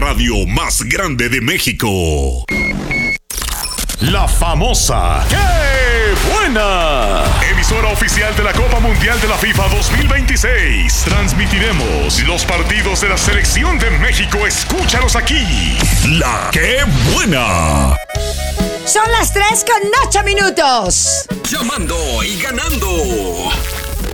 radio más grande de México. La famosa ¡Qué buena! Emisora oficial de la Copa Mundial de la FIFA 2026. Transmitiremos los partidos de la Selección de México. Escúchalos aquí. La ¡Qué buena! Son las 3:08. Llamando y ganando.